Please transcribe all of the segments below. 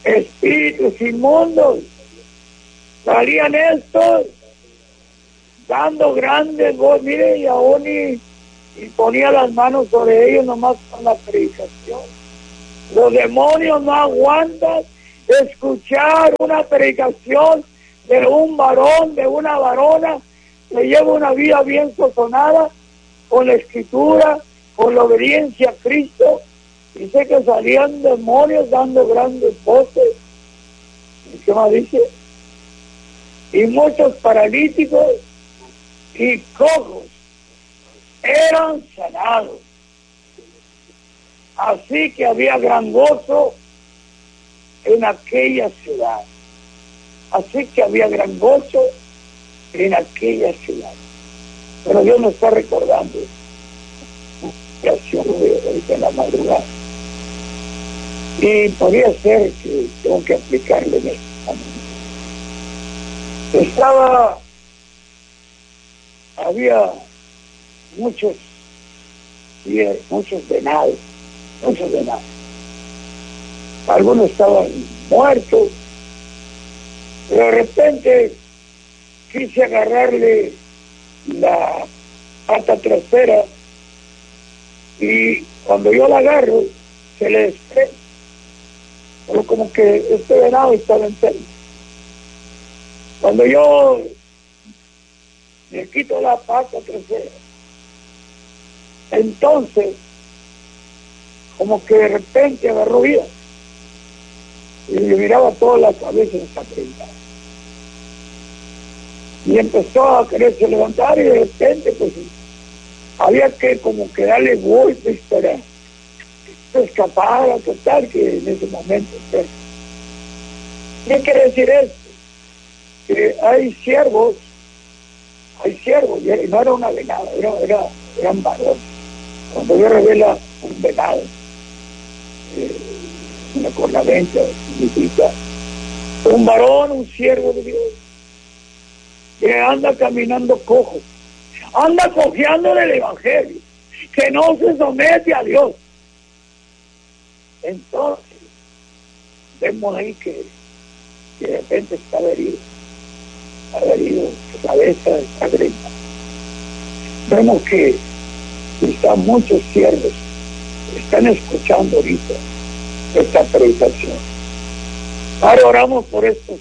espíritus inmundos. Salían estos dando grandes voces, mire, y aún y ponía las manos sobre ellos nomás con la predicación. Los demonios no aguantan escuchar una predicación de un varón, de una varona que lleva una vida bien sazonada con la escritura, con la obediencia a Cristo. Dice que salían demonios dando grandes voces. ¿Y qué más dice? Y muchos paralíticos y cojos eran sanados. Así que había gran gozo en aquella ciudad. Así que había gran gozo en aquella ciudad. Pero Dios nos está recordando la acción de ahorita en la madrugada. Y podría ser que tengo que aplicarle en esto. Había muchos venados. Algunos estaban muertos, pero de repente quise agarrarle la pata trasera y cuando yo la agarro se le desprende, pero como que este venado estaba enfermo. Cuando yo le quito la pata trasera, entonces como que de repente agarró vida y le miraba toda la cabeza ensangrentada y empezó a quererse levantar y de repente pues había que como que darle golpes para escapar a total que en ese momento pues, ¿qué quiere decir esto? Que hay siervos y no era una venada, eran varones. Cuando Dios revela un venado, una cornamenta significa un varón, un siervo de Dios, que anda caminando cojo, anda cojeando del evangelio, que no se somete a Dios. Entonces vemos ahí que de repente está herido, su cabeza está grita. Vemos que están muchos siervos que están escuchando ahorita esta predicación. Ahora oramos por estos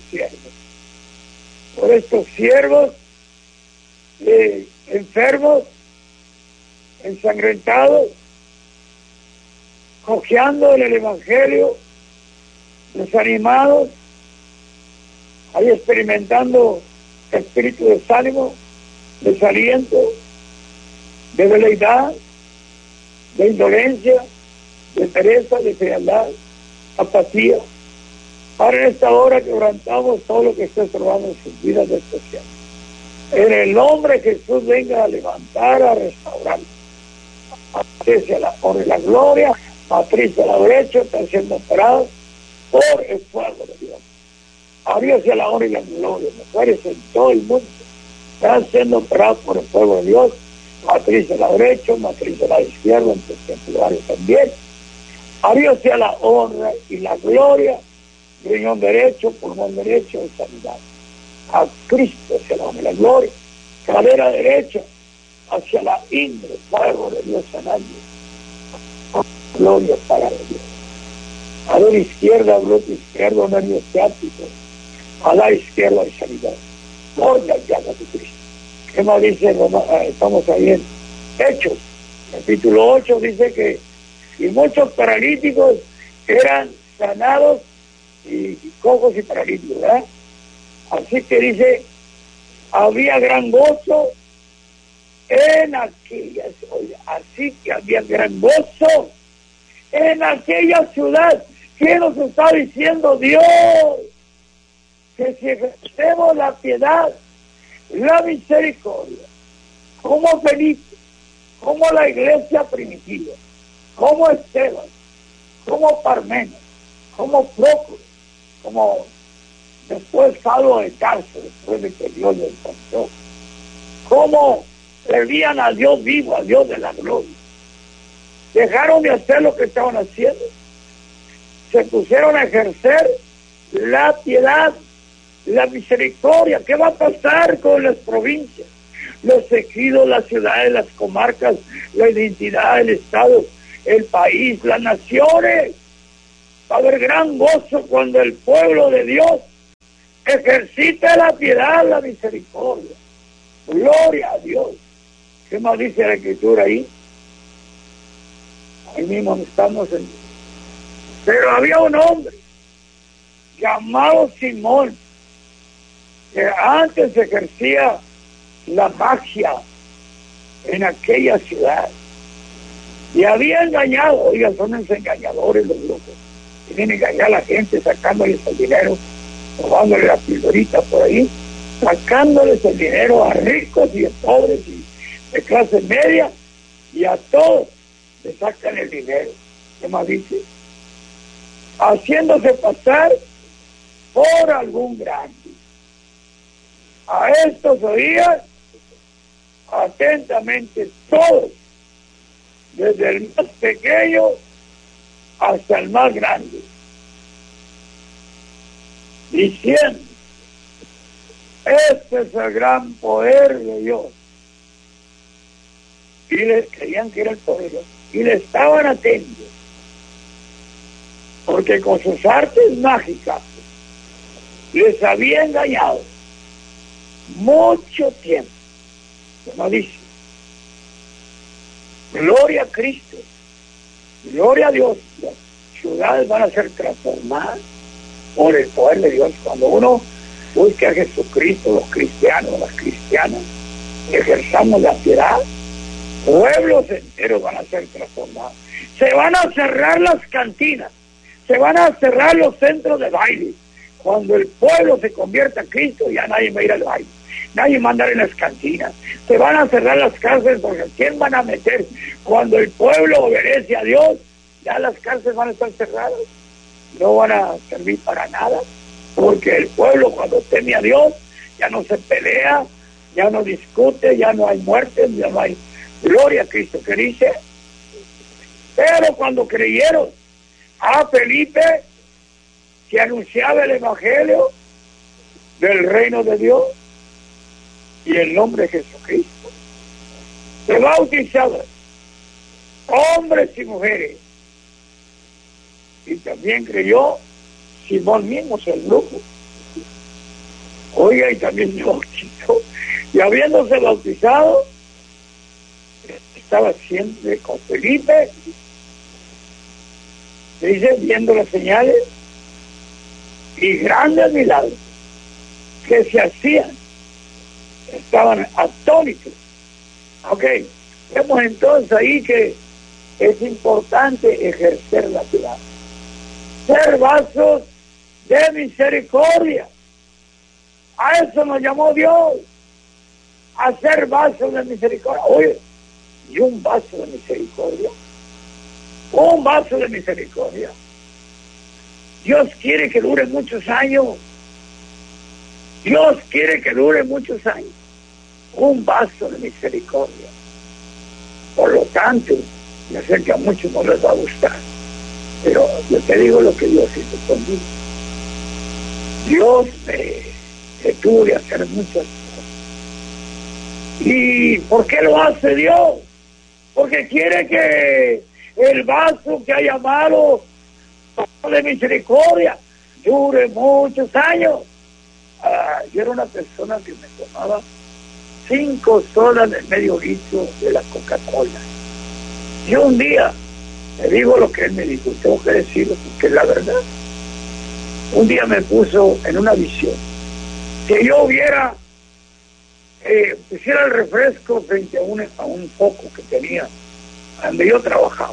siervos enfermos, ensangrentados, cojeando en el evangelio, desanimados, ahí experimentando espíritu de desánimo, desaliento, de veleidad, de indolencia, de pereza, de frialdad, apatía. Ahora en esta hora quebrantamos todo lo que esté estorbando en sus vidas de especial. En el nombre de Jesús venga a levantar, a restaurar. Patricia la honra y la gloria, Patricia la derecha está siendo operada por el fuego de Dios. A Dios sea la honra y la gloria. Mujeres en todo el mundo están siendo operadas por el fuego de Dios. Matriz a la derecha, matriz a la izquierda, en tus lugares también. A Dios sea la honra y la gloria, riñón derecho, pulmón derecho, de sanidad. A Cristo sea la honra y la gloria, cadera derecha, hacia la ingle, fuego de Dios sanando. Gloria para Dios. A la izquierda, bloque izquierdo, nervio ciático. A la izquierda hay sanidad. Por la llaga de Cristo. ¿Qué más dice? Estamos ahí en Hechos, capítulo 8, dice que y muchos paralíticos eran sanados y cojos y paralíticos, ¿verdad? Así que dice, había gran gozo en aquella ciudad. Así que había gran gozo en aquella ciudad. ¿Qué nos está diciendo Dios? Que si ejercemos la piedad, la misericordia, como Felipe, como la iglesia primitiva, como Esteban, como Parmenas, como Prócoro, como después Saulo de Tarso, después de que Dios lo encontró, como servían a Dios vivo, a Dios de la gloria. Dejaron de hacer lo que estaban haciendo, se pusieron a ejercer la piedad, la misericordia. ¿Qué va a pasar con las provincias, los ejidos, las ciudades, las comarcas, la identidad, el Estado, el país, las naciones? Va a haber gran gozo cuando el pueblo de Dios ejercite la piedad, la misericordia. Gloria a Dios. ¿Qué más dice la Escritura ahí? Ahí mismo estamos en... Pero había un hombre llamado Simón, que antes ejercía la magia en aquella ciudad y había engañado. Oiga, son engañadores los locos, quieren engañar a la gente sacándoles el dinero, robándole la pildorita por ahí, sacándoles el dinero a ricos y a pobres y de clase media, y a todos le sacan el dinero. ¿Qué más dice? Haciéndose pasar por algún grande. A estos oían atentamente todos, desde el más pequeño hasta el más grande, diciendo: este es el gran poder de Dios. Y les creían que era el poder de Dios, y le estaban atentos, porque con sus artes mágicas les había engañado mucho tiempo. Como dice, gloria a Cristo, gloria a Dios. Las ciudades van a ser transformadas por el poder de Dios. Cuando uno busque a Jesucristo, los cristianos, las cristianas, ejerzamos la piedad, pueblos enteros van a ser transformados. Se van a cerrar las cantinas, se van a cerrar los centros de baile. Cuando el pueblo se convierta a Cristo, ya nadie va a ir al baile, nadie va a andar en las cantinas. Se van a cerrar las cárceles, porque ¿quién van a meter? Cuando el pueblo obedece a Dios, ya las cárceles van a estar cerradas, no van a servir para nada, porque el pueblo, cuando teme a Dios, ya no se pelea, ya no discute, ya no hay muerte, ya no hay... Gloria a Cristo. ¿Qué dice? Pero cuando creyeron a Felipe, que anunciaba el evangelio del reino de Dios y el nombre de Jesucristo, se bautizaron hombres y mujeres, y también creyó Simón mismo, el grupo. Oiga, y también se bautizó, y habiéndose bautizado, estaba siempre con Felipe, dice, viendo las señales y grandes milagros que se hacían. Estaban atónitos. Ok, vemos entonces ahí que es importante ejercer la piedad, ser vasos de misericordia. A eso nos llamó Dios, a ser vasos de misericordia. Oye, y un vaso de misericordia, un vaso de misericordia. Dios quiere que dure muchos años. Dios quiere que dure muchos años. Un vaso de misericordia. Por lo tanto, yo sé que a muchos no les va a gustar, pero yo te digo lo que Dios hizo conmigo. Dios me tuvo de hacer muchas cosas. ¿Y por qué lo hace Dios? Porque quiere que el vaso que ha llamado de misericordia dure muchos años. Yo era una persona que me tomaba 5 sodas de medio litro de la Coca-Cola. Yo un día, te digo lo que él me dijo, tengo que decirlo porque es la verdad. Un día me puso en una visión que yo pusiera el refresco frente a un foco que tenía donde yo trabajaba,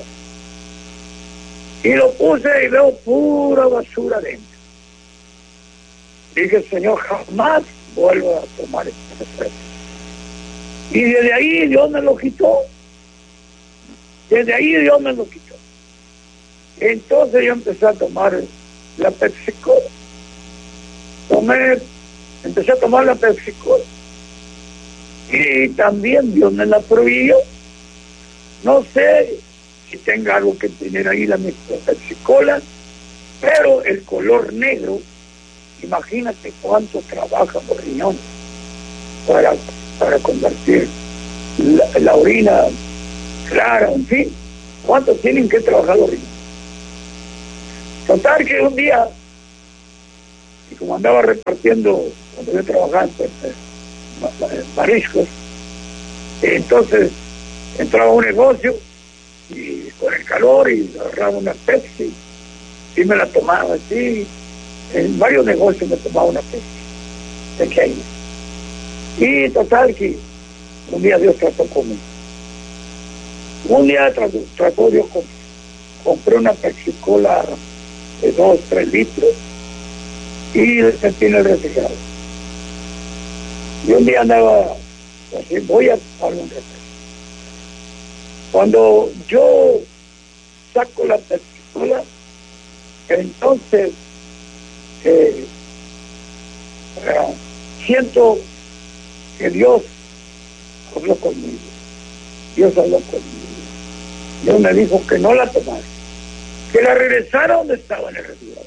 y lo puse y veo pura basura dentro. Dije: Señor, jamás vuelvo a tomar este refresco. Y desde ahí Dios me lo quitó. Desde ahí Dios me lo quitó. Entonces yo empecé a tomar la Pepsi-Cola. Empecé a tomar la Pepsi-Cola. Y también Dios me la prohibió. No sé si tenga algo que tener ahí la Pepsi-Cola, pero el color negro Imagínate cuánto trabajan los riñones para convertir la orina clara, en fin, cuánto tienen que trabajar los riñones. Total que un día, y como andaba repartiendo, cuando yo trabajaba en mariscos, entonces entraba a un negocio y con el calor y agarraba una Pepsi y me la tomaba así. En varios negocios me tomaba una Pepsi pequeña. Y total que un día Dios trató conmigo. Un día trató Dios conmigo. Compré una Pepsi Cola de 2, 3 litros y metí en el refrigerador. Y un día andaba así, voy a darle un refresco. Cuando yo saco la Pepsi Cola, entonces siento que Dios habló conmigo. Dios habló conmigo. Dios me dijo que no la tomara, que la regresara donde estaba en el refrigerador.